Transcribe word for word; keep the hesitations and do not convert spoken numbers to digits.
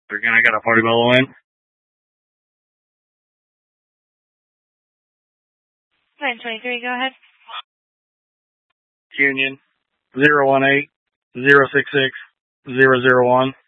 Again, I got a party bellow in. nine twenty-three, go ahead. Union, zero one eight, zero six six, zero zero one.